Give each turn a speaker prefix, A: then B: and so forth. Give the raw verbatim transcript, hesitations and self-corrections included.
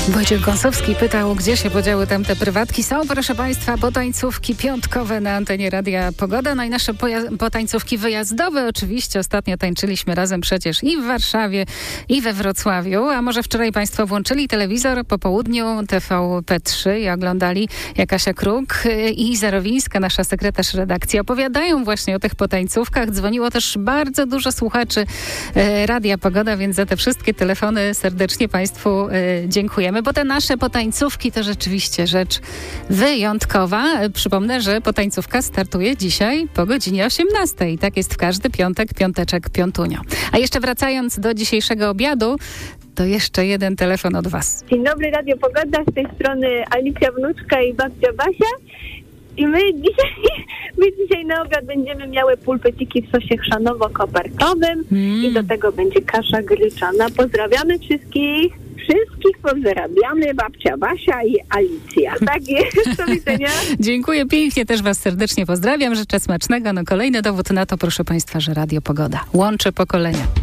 A: Wojciech Gąsowski pytał, gdzie się podziały tamte prywatki. Są, proszę Państwa, potańcówki piątkowe na antenie Radia Pogoda. No i nasze poja- potańcówki wyjazdowe oczywiście. Ostatnio tańczyliśmy razem przecież i w Warszawie, i we Wrocławiu. A może wczoraj Państwo włączyli telewizor po południu T V P trzy i oglądali, jak Kasia Kruk i Iza Rowińska, nasza sekretarz redakcji, opowiadają właśnie o tych potańcówkach. Dzwoniło też bardzo dużo słuchaczy e, Radia Pogoda, więc za te wszystkie telefony serdecznie Państwu e, dziękujemy. Bo te nasze potańcówki to rzeczywiście rzecz wyjątkowa. Przypomnę, że potańcówka startuje dzisiaj po godzinie osiemnastej. Tak jest w każdy piątek, piąteczek, piątunio. A jeszcze wracając do dzisiejszego obiadu, to jeszcze jeden telefon od Was.
B: Dzień dobry, Radio Pogoda, z tej strony Alicja Wnuczka i babcia Basia. I my dzisiaj, my dzisiaj na obiad będziemy miały pulpeciki w sosie chrzanowo-kopertowym mm. i do tego będzie kasza gryczana. Pozdrawiamy wszystkich.
C: Wszystkich pozdrawiamy, babcia Basia i Alicja.
B: Tak jest, do widzenia.
A: Dziękuję pięknie, też Was serdecznie pozdrawiam. Życzę smacznego. No kolejny dowód na to, proszę Państwa, że Radio Pogoda łączy pokolenia.